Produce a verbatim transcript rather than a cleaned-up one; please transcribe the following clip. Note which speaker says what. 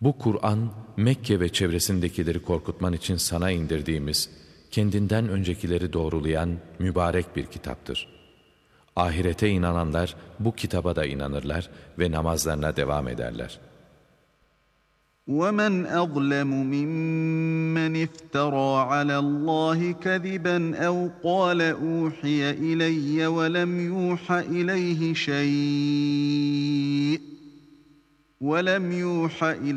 Speaker 1: Bu Kur'an, Mekke ve çevresindekileri korkutman için sana indirdiğimiz, kendinden öncekileri doğrulayan mübarek bir kitaptır. Ahirete inananlar bu kitaba da inanırlar ve namazlarına devam ederler.
Speaker 2: وَمَنْ أَظْلَمُ مِمَّنِ افْتَرَى عَلَى اللّٰهِ كَذِبًا اَوْ قَالَ اُوحِيَ اِلَيَّ وَلَمْ يُوحَ اِلَيْهِ شَيْءٌ وَلَمْ يُوحَ